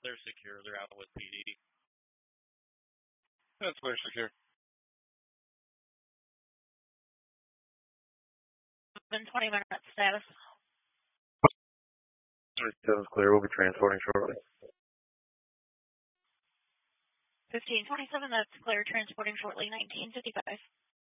They're secure. They're out with PD. That's clear, secure. Within 20 minutes, status. 37's clear. We'll be transporting shortly. 1527, that's clear. Transporting shortly. 1955.